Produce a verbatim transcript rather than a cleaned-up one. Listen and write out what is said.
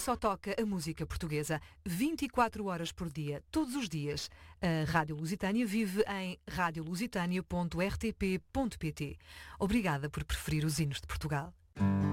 só toca a música portuguesa vinte e quatro horas por dia, todos os dias. A Rádio Lusitânia vive em rádio lusitânia ponto r t p ponto p t. Obrigada por preferir os hinos de Portugal.